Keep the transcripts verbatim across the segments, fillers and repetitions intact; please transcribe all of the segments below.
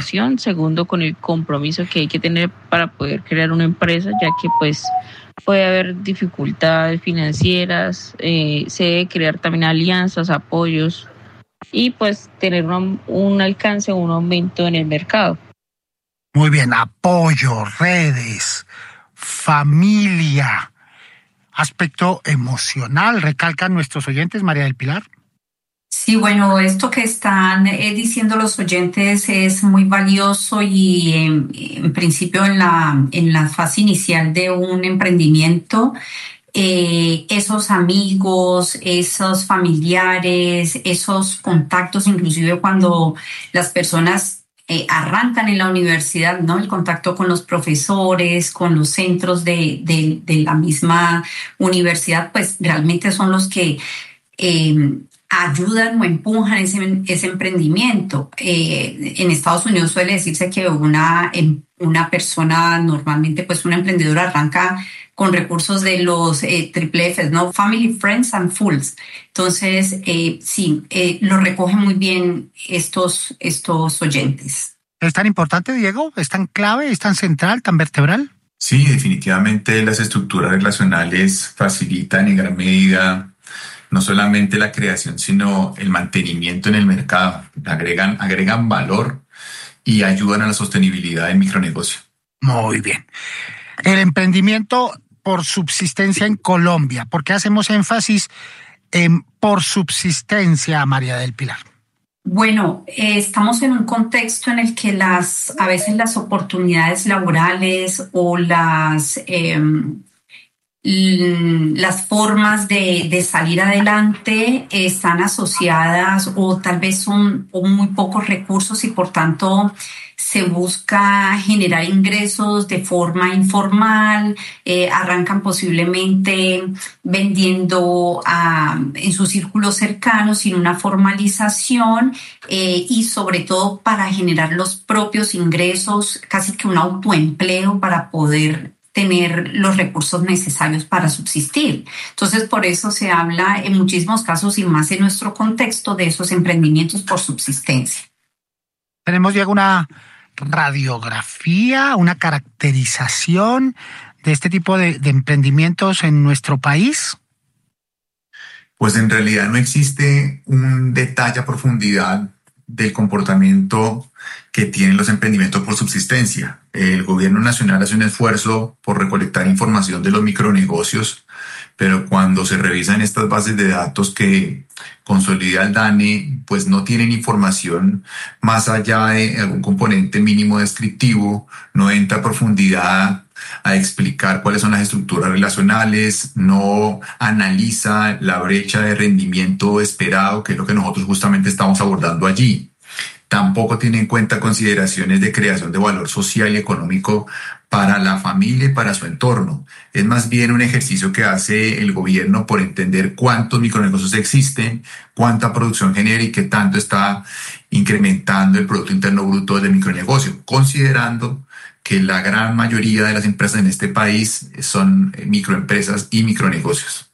motivación, segundo con el compromiso que hay que tener para poder crear una empresa, ya que pues puede haber dificultades financieras, eh, se debe crear también alianzas, apoyos y pues tener un, un alcance, un aumento en el mercado. Muy bien, apoyo, redes, familia, aspecto emocional, recalcan nuestros oyentes, María del Pilar. Sí, bueno, esto que están eh, diciendo los oyentes es muy valioso y en, en principio en la, en la fase inicial de un emprendimiento, eh, esos amigos, esos familiares, esos contactos, inclusive cuando las personas eh, arrancan en la universidad, ¿no? El contacto con los profesores, con los centros de, de, de la misma universidad, pues realmente son los que eh, ayudan o empujan ese, ese emprendimiento. Eh, en Estados Unidos suele decirse que una, una persona, normalmente pues una emprendedora arranca con recursos de los eh, triple Fs, ¿no? Family, Friends and Fools. Entonces, eh, sí, eh, lo recogen muy bien estos, estos oyentes. ¿Es tan importante, Diego? ¿Es tan clave? ¿Es tan central, tan vertebral? Sí, definitivamente las estructuras relacionales facilitan en gran medida no solamente la creación, sino el mantenimiento en el mercado. Agregan, agregan valor y ayudan a la sostenibilidad del micronegocio. Muy bien. El emprendimiento por subsistencia en Colombia. ¿Por qué hacemos énfasis en por subsistencia, María del Pilar? Bueno, eh, estamos en un contexto en el que las, a veces las oportunidades laborales o las... Eh, las formas de, de salir adelante están asociadas o tal vez son o muy pocos recursos y por tanto se busca generar ingresos de forma informal, eh, arrancan posiblemente vendiendo a, en sus círculos cercanos sin una formalización eh, y sobre todo para generar los propios ingresos, casi que un autoempleo para poder tener los recursos necesarios para subsistir. Entonces, por eso se habla en muchísimos casos y más en nuestro contexto de esos emprendimientos por subsistencia. Tenemos ya una radiografía, una caracterización de este tipo de, de emprendimientos en nuestro país. Pues en realidad no existe un detalle a profundidad del comportamiento que tienen los emprendimientos por subsistencia. El gobierno nacional hace un esfuerzo por recolectar información de los micronegocios, pero cuando se revisan estas bases de datos que consolida el DANE, pues no tienen información más allá de algún componente mínimo descriptivo, no entra a profundidad a explicar cuáles son las estructuras relacionales, no analiza la brecha de rendimiento esperado, que es lo que nosotros justamente estamos abordando allí. Tampoco tiene en cuenta consideraciones de creación de valor social y económico para la familia y para su entorno. Es más bien un ejercicio que hace el gobierno por entender cuántos micronegocios existen, cuánta producción genera y qué tanto está incrementando el Producto Interno Bruto del micronegocio, considerando que la gran mayoría de las empresas en este país son microempresas y micronegocios.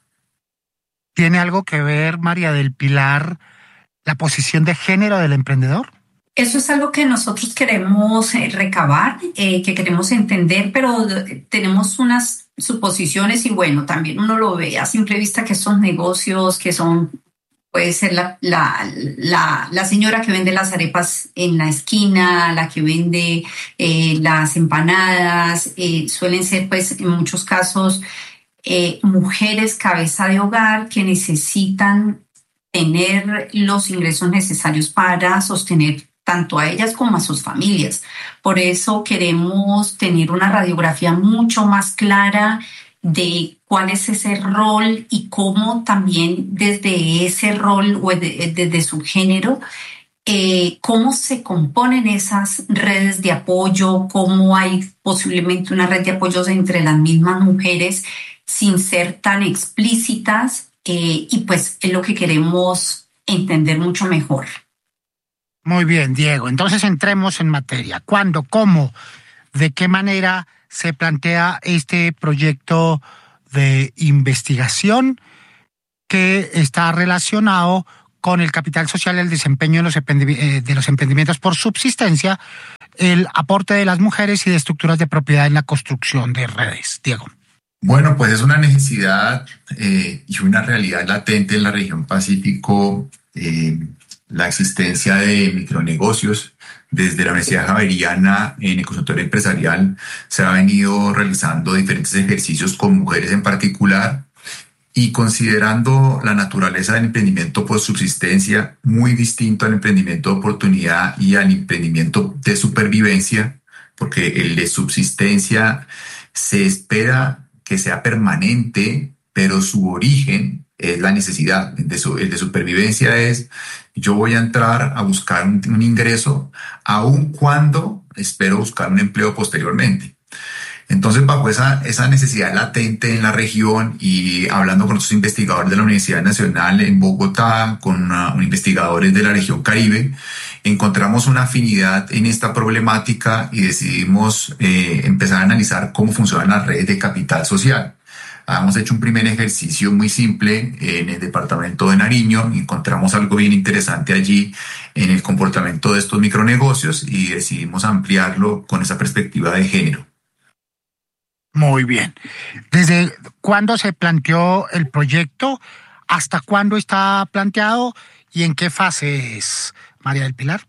¿Tiene algo que ver, María del Pilar, la posición de género del emprendedor? Eso es algo que nosotros queremos eh, recabar, eh, que queremos entender, pero tenemos unas suposiciones y bueno, también uno lo ve a simple vista que estos negocios que son, puede ser la, la, la, la señora que vende las arepas en la esquina, la que vende eh, las empanadas, eh, suelen ser pues en muchos casos eh, mujeres cabeza de hogar que necesitan tener los ingresos necesarios para sostener tanto a ellas como a sus familias. Por eso queremos tener una radiografía mucho más clara de cuál es ese rol y cómo también desde ese rol o de, desde su género, eh, cómo se componen esas redes de apoyo, cómo hay posiblemente una red de apoyos entre las mismas mujeres sin ser tan explícitas eh, y pues es lo que queremos entender mucho mejor. Muy bien, Diego. Entonces entremos en materia. ¿Cuándo, cómo, de qué manera se plantea este proyecto de investigación que está relacionado con el capital social y el desempeño de los, emprendi- de los emprendimientos por subsistencia el aporte de las mujeres y de estructuras de propiedad en la construcción de redes. Diego. Bueno, pues es una necesidad eh, y una realidad latente en la región Pacífico, eh, la existencia de micronegocios. Desde la Universidad Javeriana, en el consultorio empresarial, se ha venido realizando diferentes ejercicios con mujeres en particular, y considerando la naturaleza del emprendimiento por subsistencia, muy distinto al emprendimiento de oportunidad y al emprendimiento de supervivencia, porque el de subsistencia se espera que sea permanente, pero su origen es la necesidad. El de, su, el de supervivencia es: yo voy a entrar a buscar un, un ingreso, aun cuando espero buscar un empleo posteriormente. Entonces, bajo esa, esa necesidad latente en la región, y hablando con otros investigadores de la Universidad Nacional en Bogotá, con uh, investigadores de la región Caribe, encontramos una afinidad en esta problemática y decidimos eh, empezar a analizar cómo funcionan las redes de capital social. Hemos hecho un primer ejercicio muy simple en el departamento de Nariño, encontramos algo bien interesante allí en el comportamiento de estos micronegocios y decidimos ampliarlo con esa perspectiva de género. Muy bien. ¿Desde cuándo se planteó el proyecto? ¿Hasta cuándo está planteado? ¿Y en qué fase es, María del Pilar?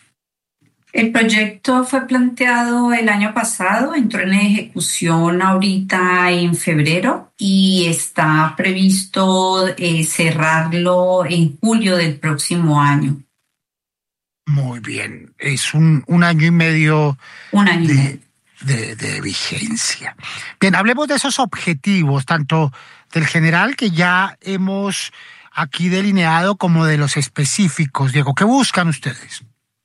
El proyecto fue planteado el año pasado, entró en ejecución ahorita en febrero y está previsto eh, cerrarlo en julio del próximo año. Muy bien. Es un, un año y medio. Un año de... y medio. De, de vigencia. Bien, hablemos de esos objetivos, tanto del general que ya hemos aquí delineado como de los específicos. Diego, ¿qué buscan ustedes?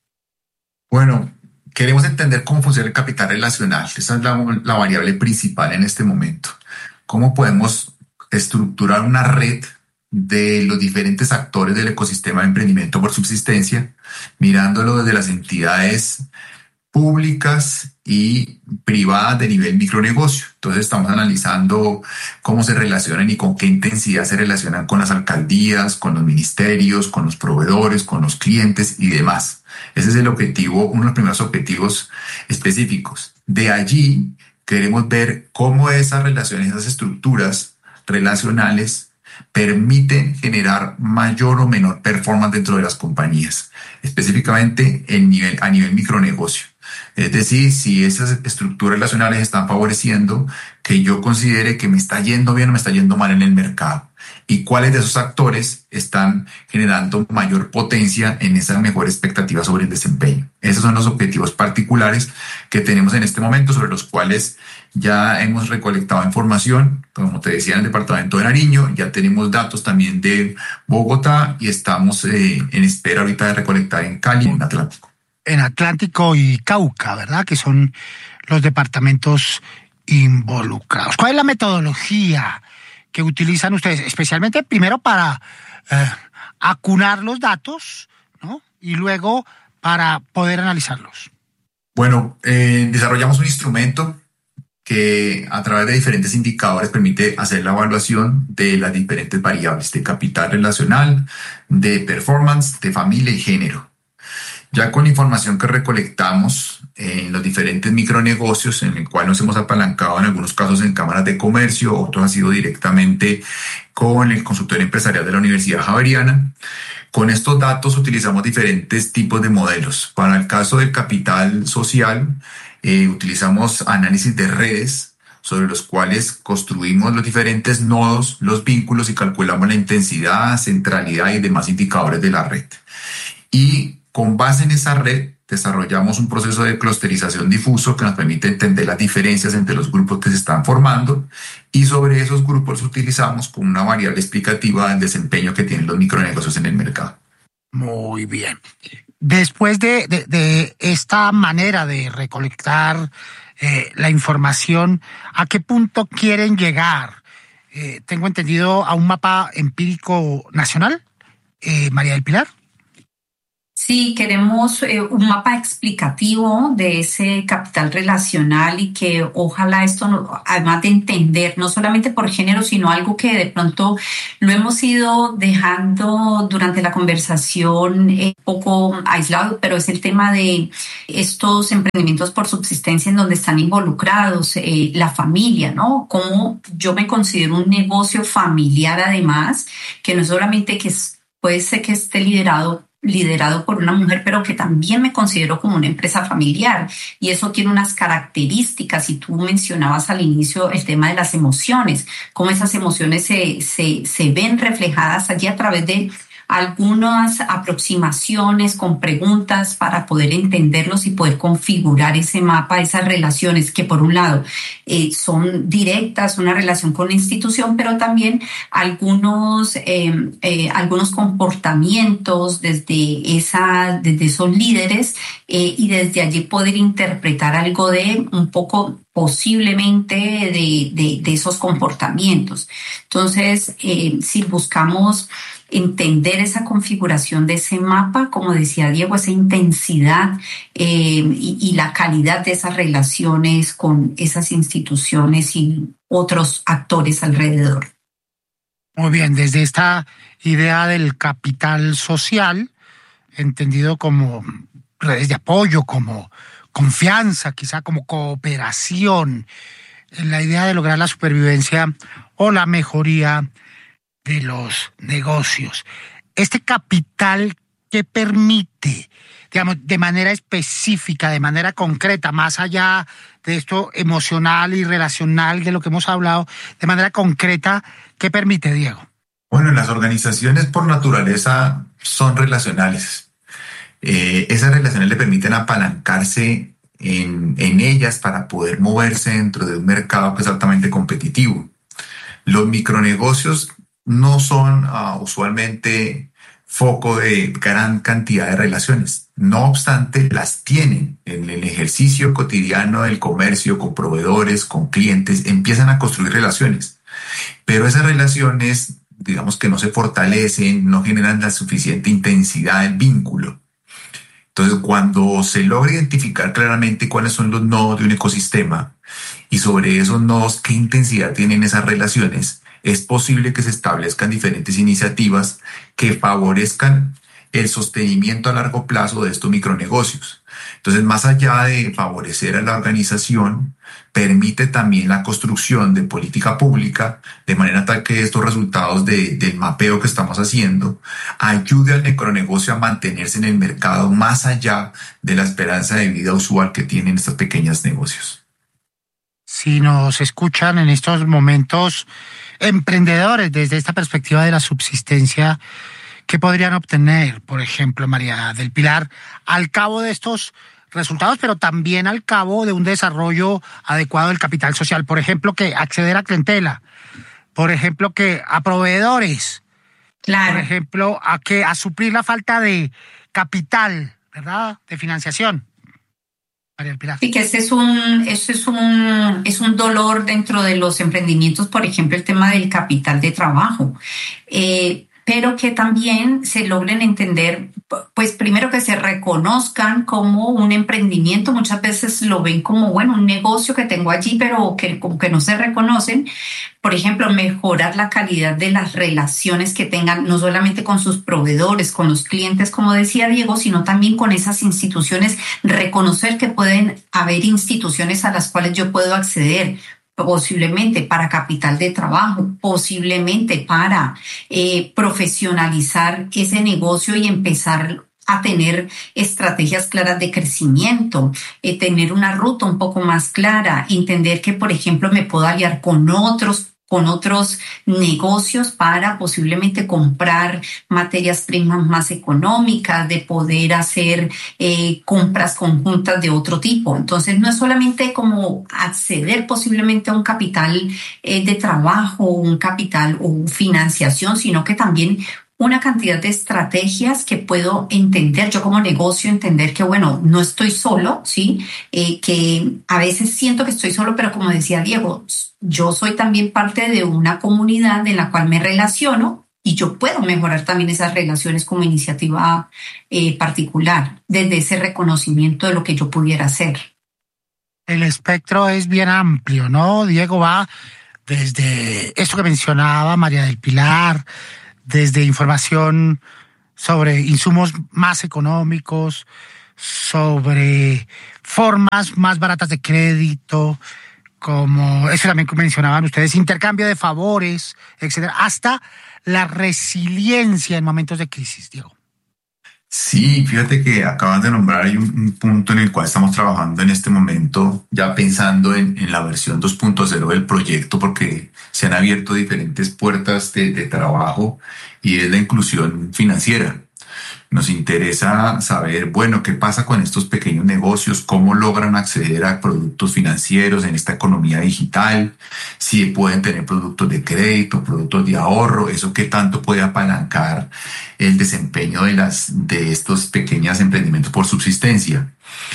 Bueno, queremos entender cómo funciona el capital relacional. Esa es la, la variable principal en este momento. ¿Cómo podemos estructurar una red de los diferentes actores del ecosistema de emprendimiento por subsistencia, mirándolo desde las entidades públicas y privadas de nivel micronegocio? Entonces estamos analizando cómo se relacionan y con qué intensidad se relacionan con las alcaldías, con los ministerios, con los proveedores, con los clientes y demás. Ese es el objetivo, uno de los primeros objetivos específicos. De allí queremos ver cómo esas relaciones, esas estructuras relacionales permiten generar mayor o menor performance dentro de las compañías, específicamente en nivel, a nivel micronegocio. Es decir, si esas estructuras relacionales están favoreciendo que yo considere que me está yendo bien o me está yendo mal en el mercado, y cuáles de esos actores están generando mayor potencia en esa mejor expectativa sobre el desempeño. Esos son los objetivos particulares que tenemos en este momento, sobre los cuales ya hemos recolectado información, como te decía, en el departamento de Nariño. Ya tenemos datos también de Bogotá y estamos eh, en espera ahorita de recolectar en Cali, en Atlántico. En Atlántico y Cauca, ¿verdad? Que son los departamentos involucrados. ¿Cuál es la metodología que utilizan ustedes, especialmente primero para eh, acunar los datos, ¿no? Y luego para poder analizarlos? Bueno, eh, desarrollamos un instrumento que a través de diferentes indicadores permite hacer la evaluación de las diferentes variables de capital relacional, de performance, de familia y género. Ya con la información que recolectamos en los diferentes micronegocios, en el cual nos hemos apalancado en algunos casos en cámaras de comercio, otros ha sido directamente con el consultorio empresarial de la Universidad Javeriana. Con estos datos utilizamos diferentes tipos de modelos. Para el caso del capital social, eh, utilizamos análisis de redes, sobre los cuales construimos los diferentes nodos, los vínculos y calculamos la intensidad, centralidad y demás indicadores de la red. Y con base en esa red, desarrollamos un proceso de clusterización difuso que nos permite entender las diferencias entre los grupos que se están formando, y sobre esos grupos utilizamos como una variable explicativa del desempeño que tienen los micronegocios en el mercado. Muy bien. Después de, de, de esta manera de recolectar eh, la información, ¿a qué punto quieren llegar? Eh, tengo entendido a un mapa empírico nacional, eh, María del Pilar. Sí, queremos eh, un mapa explicativo de ese capital relacional y que ojalá esto, no- además de entender, no solamente por género, sino algo que de pronto lo hemos ido dejando durante la conversación eh, un poco aislado, pero es el tema de estos emprendimientos por subsistencia en donde están involucrados eh, la familia, ¿no? Como yo me considero un negocio familiar además, que no solamente que es- puede ser que esté liderado liderado por una mujer, pero que también me considero como una empresa familiar. Y eso tiene unas características, y tú mencionabas al inicio el tema de las emociones, cómo esas emociones se, se, se ven reflejadas allí a través de algunas aproximaciones con preguntas para poder entenderlos y poder configurar ese mapa, esas relaciones que por un lado eh, son directas, una relación con la institución, pero también algunos, eh, eh, algunos comportamientos desde, esa, desde esos líderes eh, y desde allí poder interpretar algo de un poco posiblemente de, de, de esos comportamientos. Entonces, eh, si buscamos entender esa configuración de ese mapa, como decía Diego, esa intensidad eh, y, y la calidad de esas relaciones con esas instituciones y otros actores alrededor. Muy bien, desde esta idea del capital social, entendido como redes de apoyo, como confianza, quizá como cooperación, en la idea de lograr la supervivencia o la mejoría de los negocios. Este capital que permite, digamos, de manera específica, de manera concreta, más allá de esto emocional y relacional de lo que hemos hablado, de manera concreta, ¿qué permite, Diego? Bueno, las organizaciones por naturaleza son relacionales. Eh, esas relaciones le permiten apalancarse en, en ellas para poder moverse dentro de un mercado que es altamente competitivo. Los micronegocios no son uh, usualmente foco de gran cantidad de relaciones. No obstante, las tienen en el ejercicio cotidiano del comercio, con proveedores, con clientes, empiezan a construir relaciones. Pero esas relaciones, digamos que no se fortalecen, no generan la suficiente intensidad del vínculo. Entonces, cuando se logra identificar claramente cuáles son los nodos de un ecosistema y sobre esos nodos qué intensidad tienen esas relaciones, es posible que se establezcan diferentes iniciativas que favorezcan el sostenimiento a largo plazo de estos micronegocios. Entonces, más allá de favorecer a la organización, permite también la construcción de política pública, de manera tal que estos resultados de, del mapeo que estamos haciendo ayude al micronegocio a mantenerse en el mercado más allá de la esperanza de vida usual que tienen estos pequeños negocios. Si nos escuchan en estos momentos emprendedores desde esta perspectiva de la subsistencia, ¿qué podrían obtener, por ejemplo, María del Pilar, al cabo de estos resultados, pero también al cabo de un desarrollo adecuado del capital social? Por ejemplo, que acceder a clientela, por ejemplo, que a proveedores, Claro. por ejemplo, a que a suplir la falta de capital, ¿verdad?, de financiación. María del Pilar. Sí, que ese es un, ese es un, es un dolor dentro de los emprendimientos, por ejemplo, el tema del capital de trabajo. Eh, pero que también se logren entender, pues primero que se reconozcan como un emprendimiento. Muchas veces lo ven como, bueno, un negocio que tengo allí, pero que como que no se reconocen. Por ejemplo, mejorar la calidad de las relaciones que tengan, no solamente con sus proveedores, con los clientes, como decía Diego, sino también con esas instituciones. Reconocer que pueden haber instituciones a las cuales yo puedo acceder, posiblemente para capital de trabajo, posiblemente para eh, profesionalizar ese negocio y empezar a tener estrategias claras de crecimiento, eh, tener una ruta un poco más clara, entender que, por ejemplo, me puedo aliar con otros con otros negocios para posiblemente comprar materias primas más económicas, de poder hacer eh, compras conjuntas de otro tipo. Entonces, no es solamente como acceder posiblemente a un capital eh, de trabajo, un capital o financiación, sino que también una cantidad de estrategias que puedo entender, yo como negocio, entender que, bueno, no estoy solo, ¿sí? Eh, que a veces siento que estoy solo, pero como decía Diego, yo soy también parte de una comunidad en la cual me relaciono y yo puedo mejorar también esas relaciones como iniciativa eh, particular, desde ese reconocimiento de lo que yo pudiera hacer. El espectro es bien amplio, ¿no? Diego, va desde esto que mencionaba María del Pilar, desde información sobre insumos más económicos, sobre formas más baratas de crédito, como eso también que mencionaban ustedes, intercambio de favores, etcétera, hasta la resiliencia en momentos de crisis, Diego. Sí, fíjate que acaban de nombrar hay un, un punto en el cual estamos trabajando en este momento, ya pensando en, en la versión dos punto cero del proyecto, porque se han abierto diferentes puertas de, de trabajo y es la inclusión financiera. Nos interesa saber, bueno, qué pasa con estos pequeños negocios, cómo logran acceder a productos financieros en esta economía digital, si pueden tener productos de crédito, productos de ahorro, eso qué tanto puede apalancar el desempeño de, las, de estos pequeños emprendimientos por subsistencia.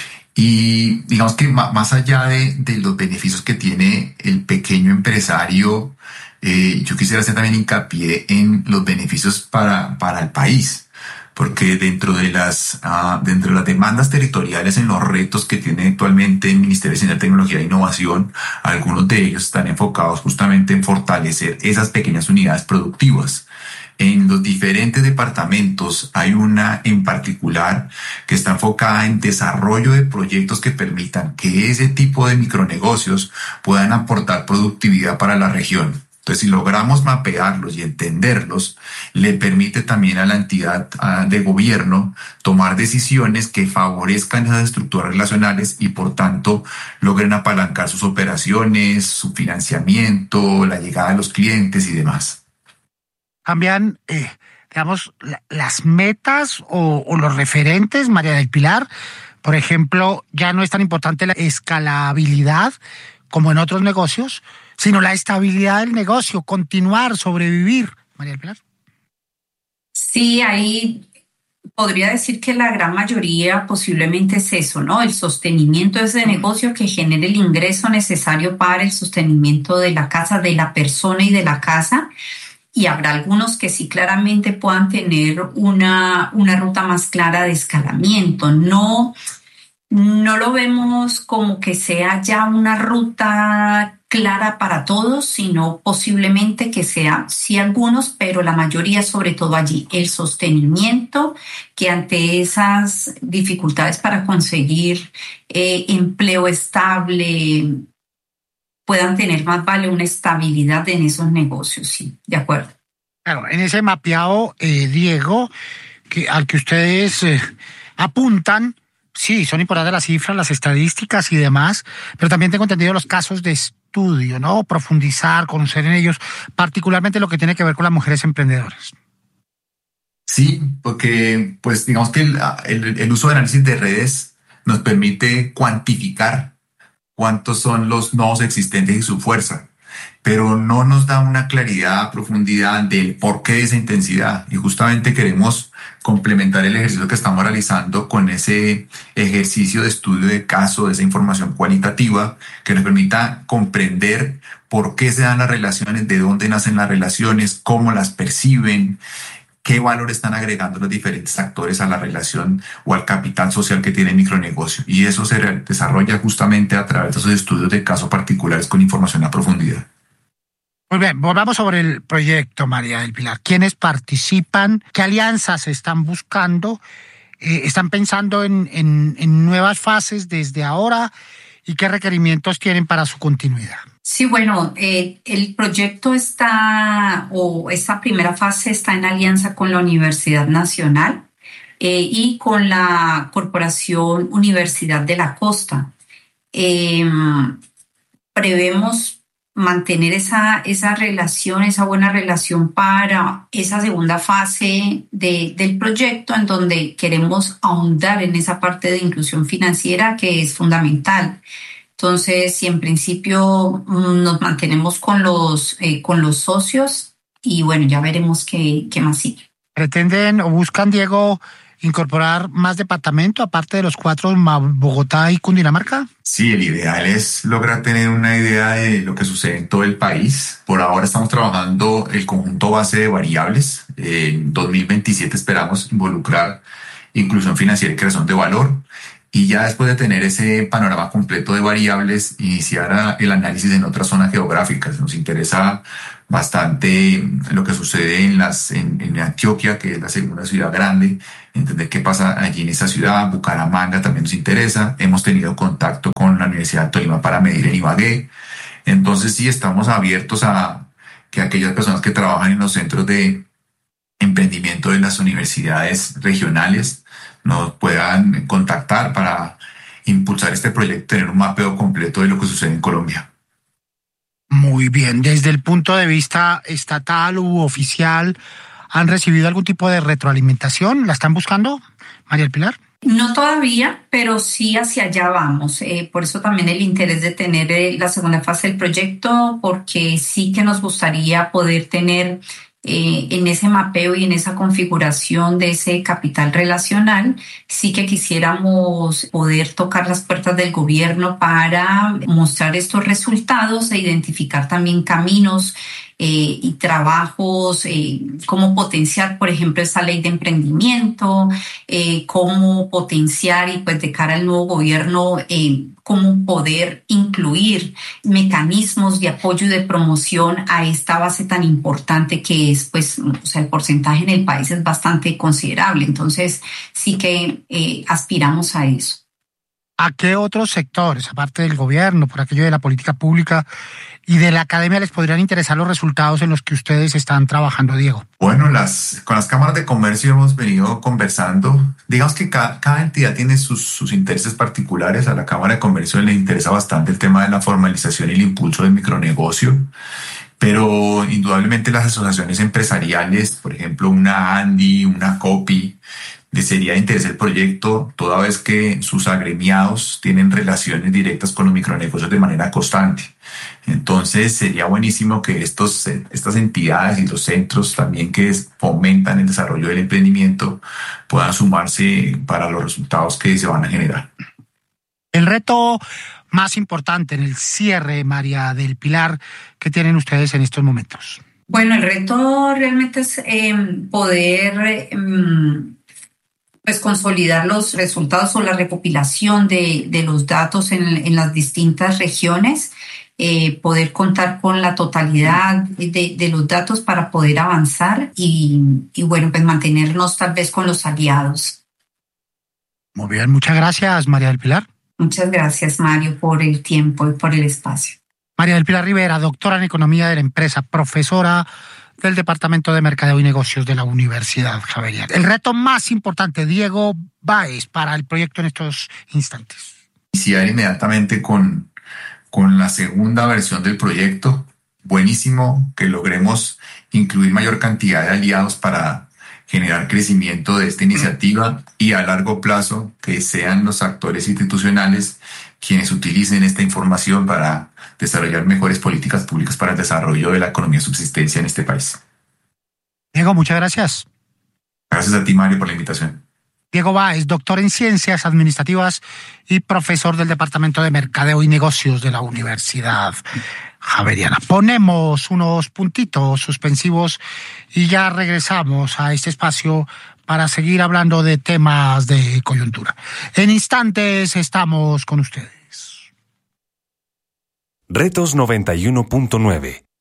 Y digamos que más allá de, de los beneficios que tiene el pequeño empresario, eh, yo quisiera hacer también hincapié en los beneficios para, para el país. Porque dentro de las uh, dentro de las demandas territoriales en los retos que tiene actualmente el Ministerio de Ciencia, Tecnología e Innovación, algunos de ellos están enfocados justamente en fortalecer esas pequeñas unidades productivas. En los diferentes departamentos hay una en particular que está enfocada en desarrollo de proyectos que permitan que ese tipo de micronegocios puedan aportar productividad para la región. Entonces, si logramos mapearlos y entenderlos, le permite también a la entidad de gobierno tomar decisiones que favorezcan esas estructuras relacionales y, por tanto, logren apalancar sus operaciones, su financiamiento, la llegada de los clientes y demás. Cambian, eh, digamos, la, las metas o, o los referentes, María del Pilar. Por ejemplo, ya no es tan importante la escalabilidad como en otros negocios, sino la estabilidad del negocio, continuar, sobrevivir. María del Pilar. Sí, ahí podría decir que la gran mayoría posiblemente es eso, ¿no? El sostenimiento de ese negocio que genere el ingreso necesario para el sostenimiento de la casa, de la persona y de la casa. Y habrá algunos que sí claramente puedan tener una, una ruta más clara de escalamiento. No, no lo vemos como que sea ya una ruta clara para todos, sino posiblemente que sea, sí algunos, pero la mayoría, sobre todo allí, el sostenimiento, que ante esas dificultades para conseguir eh, empleo estable, puedan tener más vale una estabilidad en esos negocios, sí, de acuerdo. Claro, en ese mapeado, eh, Diego, que, al que ustedes eh, apuntan, sí, son importantes las cifras, las estadísticas y demás, pero también tengo entendido los casos de estudio, ¿no? Profundizar, conocer en ellos, particularmente lo que tiene que ver con las mujeres emprendedoras. Sí, porque pues digamos que el, el, el uso de análisis de redes nos permite cuantificar cuántos son los nodos existentes y su fuerza, pero no nos da una claridad, profundidad del porqué de esa intensidad. Y justamente queremos complementar el ejercicio que estamos realizando con ese ejercicio de estudio de caso, de esa información cualitativa que nos permita comprender por qué se dan las relaciones, de dónde nacen las relaciones, cómo las perciben, qué valor están agregando los diferentes actores a la relación o al capital social que tiene el micronegocio. Y eso se desarrolla justamente a través de esos estudios de caso particulares con información a profundidad. Muy bien, volvamos sobre el proyecto, María del Pilar. ¿Quiénes participan? ¿Qué alianzas están buscando? Eh, ¿Están pensando en, en, en nuevas fases desde ahora? ¿Y qué requerimientos tienen para su continuidad? Sí, bueno, eh, el proyecto está, o esta primera fase está en alianza con la Universidad Nacional eh, y con la Corporación Universidad de la Costa. Eh, prevemos mantener esa, esa relación, esa buena relación para esa segunda fase de, del proyecto, en donde queremos ahondar en esa parte de inclusión financiera que es fundamental. Entonces, si en principio nos mantenemos con los, eh, con los socios y bueno, ya veremos qué, qué más sigue. ¿Pretenden o buscan, Diego, incorporar más departamento aparte de los cuatro, Bogotá y Cundinamarca? Sí, el ideal es lograr tener una idea de lo que sucede en todo el país. Por ahora estamos trabajando el conjunto base de variables. En dos mil veintisiete esperamos involucrar inclusión financiera y creación de valor. Y ya después de tener ese panorama completo de variables, iniciar el análisis en otras zonas geográficas. Nos interesa bastante lo que sucede en, las, en, en Antioquia, que es la segunda ciudad grande, entender qué pasa allí en esa ciudad. Bucaramanga también nos interesa. Hemos tenido contacto con la Universidad de Tolima para medir en Ibagué. Entonces sí, estamos abiertos a que aquellas personas que trabajan en los centros de emprendimiento de las universidades regionales nos puedan contactar para impulsar este proyecto, tener un mapeo completo de lo que sucede en Colombia. Muy bien. Desde el punto de vista estatal u oficial, ¿han recibido algún tipo de retroalimentación? ¿La están buscando, María del Pilar? No todavía, pero sí hacia allá vamos. Eh, por eso también el interés de tener eh, la segunda fase del proyecto, porque sí que nos gustaría poder tener Eh, en ese mapeo y en esa configuración de ese capital relacional, sí que quisiéramos poder tocar las puertas del gobierno para mostrar estos resultados e identificar también caminos eh, y trabajos, eh, cómo potenciar, por ejemplo, esa ley de emprendimiento, eh, cómo potenciar y pues de cara al nuevo gobierno, eh, cómo poder incluir mecanismos de apoyo y de promoción a esta base tan importante que es, pues, o sea, el porcentaje en el país es bastante considerable. Entonces, sí que eh, aspiramos a eso. ¿A qué otros sectores, aparte del gobierno, por aquello de la política pública y de la academia, les podrían interesar los resultados en los que ustedes están trabajando, Diego? Bueno, las, con las cámaras de comercio hemos venido conversando. Digamos que cada, cada entidad tiene sus, sus intereses particulares. A la Cámara de Comercio les interesa bastante el tema de la formalización y el impulso del micronegocio. Pero indudablemente las asociaciones empresariales, por ejemplo, una ANDI, una COPI, les sería de interés el proyecto, toda vez que sus agremiados tienen relaciones directas con los micronegocios de manera constante. Entonces sería buenísimo que estos, estas entidades y los centros también que fomentan el desarrollo del emprendimiento puedan sumarse para los resultados que se van a generar. El reto más importante en el cierre, María del Pilar, ¿qué tienen ustedes en estos momentos? Bueno, el reto realmente es eh, poder eh, pues consolidar los resultados o la recopilación de, de los datos en, en las distintas regiones, eh, poder contar con la totalidad de, de los datos para poder avanzar y, y bueno, pues mantenernos tal vez con los aliados. Muy bien, muchas gracias, María del Pilar. Muchas gracias, Mario, por el tiempo y por el espacio. María del Pilar Rivera, doctora en Economía de la Empresa, profesora del Departamento de Mercadeo y Negocios de la Universidad Javeriana. El reto más importante, Diego Báez, para el proyecto en estos instantes. Iniciar inmediatamente con, con la segunda versión del proyecto. Buenísimo que logremos incluir mayor cantidad de aliados para generar crecimiento de esta iniciativa y a largo plazo que sean los actores institucionales quienes utilicen esta información para desarrollar mejores políticas públicas para el desarrollo de la economía de subsistencia en este país. Diego, muchas gracias. Gracias a ti, Mario, por la invitación. Diego Báez, doctor en Ciencias Administrativas y profesor del Departamento de Mercadeo y Negocios de la Universidad Javeriana. Ponemos unos puntitos suspensivos y ya regresamos a este espacio para seguir hablando de temas de coyuntura. En instantes estamos con ustedes. Retos noventa y uno punto nueve.